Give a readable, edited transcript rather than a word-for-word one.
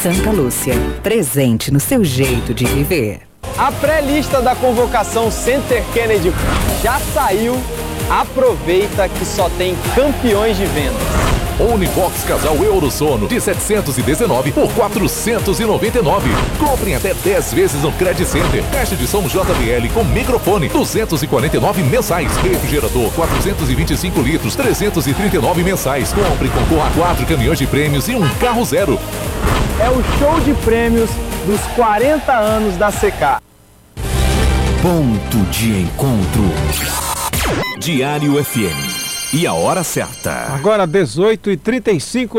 Santa Lúcia, presente no seu jeito de viver. A pré-lista da convocação Center Kennedy já saiu. Aproveita que só tem campeões de vendas. Unibox Casal Eurosono de 719 por 499. Comprem até 10 vezes no Credit Center. Caixa de som JBL com microfone 249 mensais. Refrigerador 425 litros 339 mensais. Compre e concorra a 4 caminhões de prêmios e um carro zero. É o show de prêmios dos 40 anos da CK. Ponto de encontro. Diário FM. E a hora certa. Agora 18h35.